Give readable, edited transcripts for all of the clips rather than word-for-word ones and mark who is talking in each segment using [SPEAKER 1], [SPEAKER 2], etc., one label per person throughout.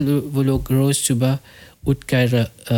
[SPEAKER 1] वो लोग रोज़ सुबह उठकर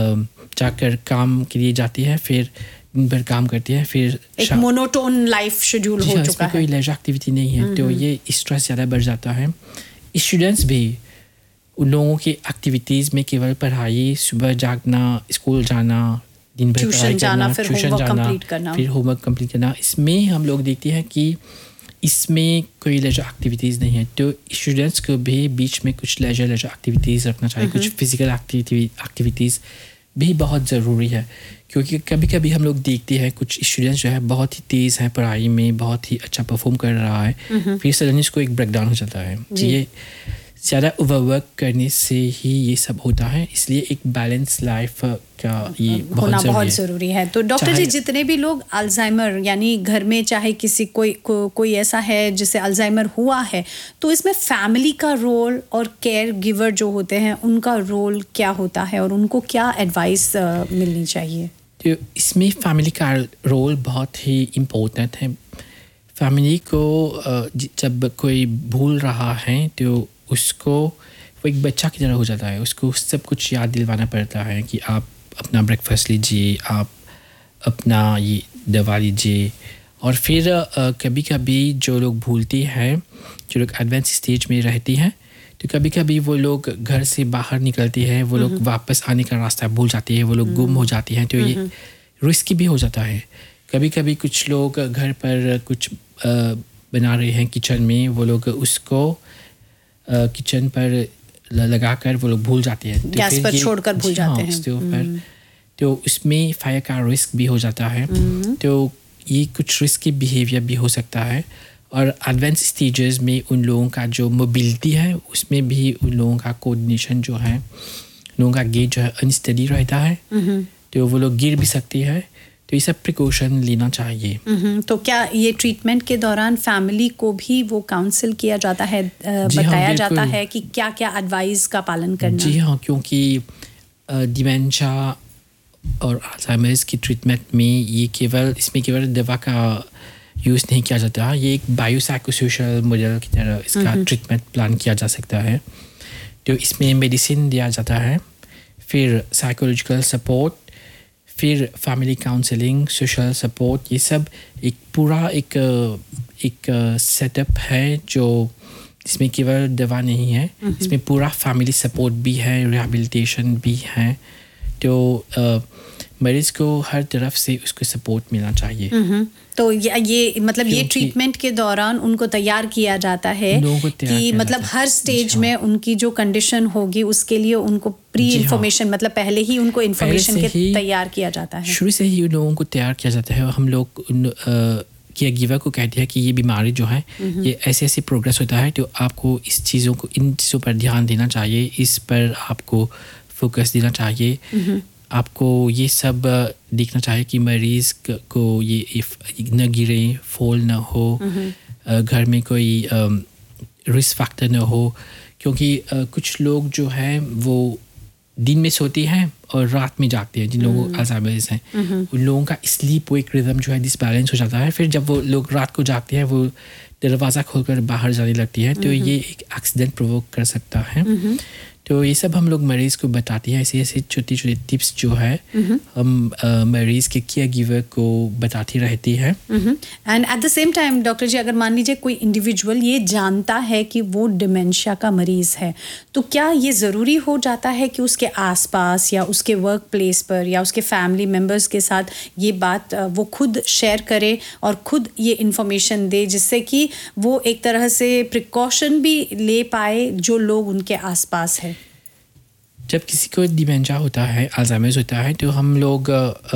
[SPEAKER 1] जाकर काम के लिए जाती है, फिर दिन भर काम करती है, फिर
[SPEAKER 2] एक मोनोटोन लाइफ शेड्यूल हो चुका है,
[SPEAKER 1] कोई लेजर एक्टिविटी नहीं है, तो ये स्ट्रेस ज़्यादा बढ़ जाता है। स्टूडेंट्स भी उन लोगों की एक्टिविटीज़ में केवल पढ़ाई, सुबह जागना, स्कूल जाना, दिन भर पढ़ाई करना, ट्यूशन जाना, फिर होमवर्क कंप्लीट करना, इसमें हम लोग देखते हैं कि इसमें कोई लेजर एक्टिविटीज़ नहीं है। तो स्टूडेंट्स को भी बीच में कुछ लेजर एक्टिविटीज़ रखना चाहिए, कुछ फिजिकल एक्टिविटीज़ भी बहुत ज़रूरी है, क्योंकि कभी कभी हम लोग देखते हैं कुछ स्टूडेंट्स जो है बहुत ही तेज़ है पढ़ाई में, बहुत ही अच्छा परफॉर्म कर रहा है, फिर सडनली उसको एक ब्रेकडाउन हो जाता है। ये ज़्यादा ओवरवर्क करने से ही ये सब होता है, इसलिए एक बैलेंस लाइफ का ये
[SPEAKER 2] बहुत ज़रूरी है। तो डॉक्टर जी, जितने भी लोग अल्जाइमर यानी घर में चाहे किसी कोई ऐसा है जिसे अल्जाइमर हुआ है, तो इसमें फैमिली का रोल और केयर गिवर जो होते हैं उनका रोल क्या होता है और उनको क्या एडवाइस मिलनी चाहिए?
[SPEAKER 1] तो इसमें फैमिली का रोल बहुत ही इम्पोर्टेंट है। फैमिली को जब कोई भूल रहा है तो उसको वो एक बच्चा की तरह हो जाता है, उसको सब कुछ याद दिलवाना पड़ता है कि आप अपना ब्रेकफास्ट लीजिए, आप अपना ये दवा लीजिए। और फिर कभी कभी जो लोग भूलती हैं, जो लोग एडवांस स्टेज में रहती हैं, तो कभी कभी वो लोग घर से बाहर निकलती है, वो लोग वापस आने का रास्ता भूल जाती है, वो लोग गुम हो जाती हैं, तो ये रिस्की भी हो जाता है। कभी कभी कुछ लोग घर पर कुछ बना रहे हैं किचन में, वो लोग उसको किचन पर लगाकर वो लोग भूल जाते हैं, तो
[SPEAKER 2] गैस पर छोड़कर भूल जाते हैं,
[SPEAKER 1] तो उसमें फायर का रिस्क भी हो जाता है। तो ये कुछ रिस्की बिहेवियर भी हो सकता है। और एडवांस स्टेजेस में उन लोगों का जो मोबिलिटी है, उसमें भी उन लोगों का कोऑर्डिनेशन जो है, लोगों का गेट जो है अनस्टेडी रहता है, तो वो लोग गिर भी सकती है, तो ये सब प्रिकॉशन लेना चाहिए।
[SPEAKER 2] तो क्या ये ट्रीटमेंट के दौरान फैमिली को भी वो काउंसिल किया जाता है, बताया जाता है कि क्या क्या एडवाइस का पालन करना?
[SPEAKER 1] जी हाँ, क्योंकि डिमेंशिया और अल्जाइमर्स की ट्रीटमेंट में इसमें केवल दवा का यूज़ नहीं किया जाता है, ये एक बायोसाइकोसोशल मॉडल की तरह इसका ट्रीटमेंट प्लान किया जा सकता है। तो इसमें मेडिसिन दिया जाता है, फिर साइकोलॉजिकल सपोर्ट, फिर फैमिली काउंसलिंग, सोशल सपोर्ट, ये सब एक पूरा एक सेटअप है जो इसमें केवल दवा नहीं है, इसमें पूरा फैमिली सपोर्ट भी है, रिहैबिलिटेशन भी है। तो मरीज को हर तरफ से उसको सपोर्ट मिलना चाहिए।
[SPEAKER 2] तो ये मतलब ये ट्रीटमेंट के दौरान उनको तैयार किया जाता है कि मतलब हर स्टेज में उनकी जो कंडीशन होगी उसके लिए उनको प्री इन्फॉर्मेशन, मतलब पहले ही उनको इन्फॉर्मेशन के तैयार किया जाता है,
[SPEAKER 1] शुरू से ही उन लोगों को तैयार किया जाता है। हम लोग केयर गिवर को कहते हैं कि ये बीमारी जो है ये ऐसे ऐसे प्रोग्रेस होता है, तो आपको इन चीज़ों पर ध्यान देना चाहिए, इस पर आपको फोकस देना चाहिए, आपको ये सब देखना चाहिए कि मरीज़ को ये न गिरे, फॉल न हो, घर में कोई रिस्क फैक्टर न हो, क्योंकि कुछ लोग जो हैं वो दिन में सोते हैं और रात में जागते हैं, जिन लोगों को अल्जाइमर्स हैं, उन लोगों का स्लीप वेक रिदम जो है डिसबैलेंस हो जाता है। फिर जब वो लोग रात को जागते हैं, वो दरवाज़ा खोलकर बाहर जाने लगती है, तो ये एक एक्सीडेंट प्रोवोक कर सकता है। तो ये सब हम लोग मरीज़ को बताते हैं, ऐसे ऐसे छोटी छोटी टिप्स जो है हम मरीज़ के केयर गिवर को बताती रहती है।
[SPEAKER 2] And at the same time doctor जी, अगर मान लीजिए कोई इंडिविजुअल ये जानता है कि वो डिमेंशिया का मरीज़ है, तो क्या ये ज़रूरी हो जाता है कि उसके आसपास या उसके वर्क प्लेस पर या उसके फैमिली मेम्बर्स के साथ ये बात वो खुद शेयर करे और खुद ये इन्फॉर्मेशन दे, जिससे कि वो एक तरह से प्रिकॉशन भी ले पाए जो लोग उनके आसपास है?
[SPEAKER 1] जब किसी को डिमेंशिया होता है, अल्जाइमर्स होता है, तो हम लोग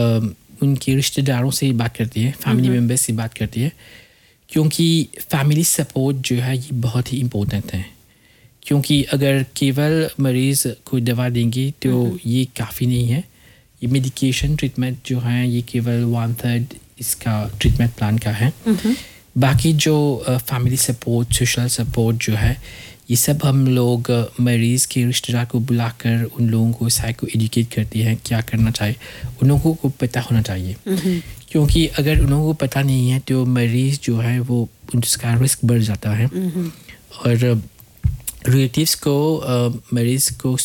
[SPEAKER 1] उनके रिश्तेदारों से बात करते हैं, फैमिली मेम्बर्स से बात करते हैं, क्योंकि फैमिली सपोर्ट जो है ये बहुत ही इम्पोर्टेंट है। क्योंकि अगर केवल मरीज़ को दवा देंगे तो ये काफ़ी नहीं है, ये मेडिकेशन ट्रीटमेंट जो है ये केवल 1/3 इसका ट्रीटमेंट प्लान का है। बाकी जो फैमिली सपोर्ट, सोशल सपोर्ट जो है, ये सब हम लोग मरीज़ के रिश्तेदार को बुलाकर उन लोगों को साइको एजुकेट करती हैं क्या करना चाहिए, उन लोगों को पता होना चाहिए। क्योंकि अगर उन लोगों को पता नहीं है तो मरीज़ जो है वो उसका रिस्क बढ़ जाता है। और रिलेटिव्स को मरीज़ को